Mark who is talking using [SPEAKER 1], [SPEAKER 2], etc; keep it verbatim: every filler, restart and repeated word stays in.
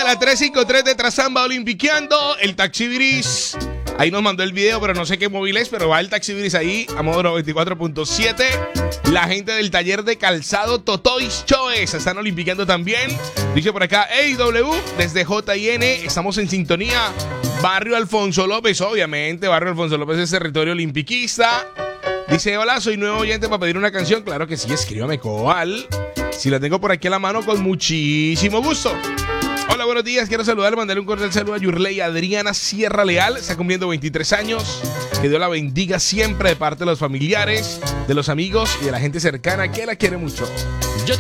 [SPEAKER 1] la trescientos cincuenta y tres de Trazamba Olimpiqueando. El Taxi Biris. Ahí nos mandó el video, pero no sé qué móvil es, pero va el Taxi Biris ahí a modo noventa y cuatro punto siete. La gente del taller de calzado Totois Choes están olimpiqueando también. Dice por acá, hey W, desde J I N, estamos en sintonía. Barrio Alfonso López, obviamente, Barrio Alfonso López es territorio olimpiquista. Dice, hola, soy nuevo oyente para pedir una canción. Claro que sí, escríbame cuál. Si la tengo por aquí a la mano, con muchísimo gusto. Hola, buenos días, quiero saludar, mandarle un cordial saludo a Yurley Adriana Sierra Leal, está cumpliendo veintitrés años, que Dios la bendiga siempre de parte de los familiares, de los amigos y de la gente cercana que la quiere mucho.